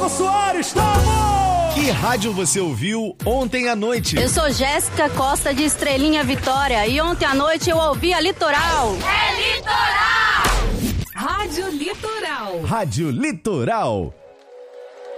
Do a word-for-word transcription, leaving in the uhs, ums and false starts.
Thiago Soares, tamo! Que rádio você ouviu ontem à noite? Eu sou Jéssica Costa de Estrelinha Vitória e ontem à noite eu ouvi a Litoral. É Litoral! Rádio Litoral. Rádio Litoral.